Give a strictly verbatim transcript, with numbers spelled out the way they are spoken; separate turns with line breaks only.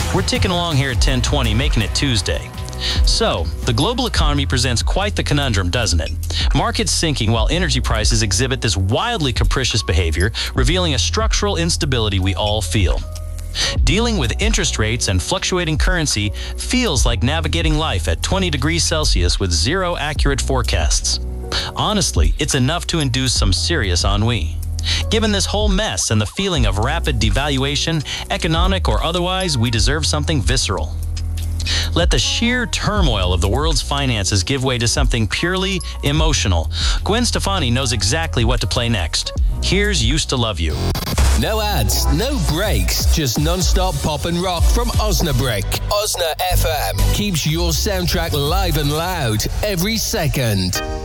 We're ticking along here at ten twenty, making it Tuesday. So, the global economy presents quite the conundrum, doesn't it? Markets sinking while energy prices exhibit this wildly capricious behavior, revealing a structural instability we all feel. Dealing with interest rates and fluctuating currency feels like navigating life at twenty degrees Celsius with zero accurate forecasts. Honestly, it's enough to induce some serious ennui. Given this whole mess and the feeling of rapid devaluation, economic or otherwise, we deserve something visceral. Let the sheer turmoil of the world's finances give way to something purely emotional. Gwen Stefani knows exactly what to play next. Here's Used to Love You.
No ads, no breaks, just non-stop pop and rock from Osnabrück. Osna F M keeps your soundtrack live and loud every second.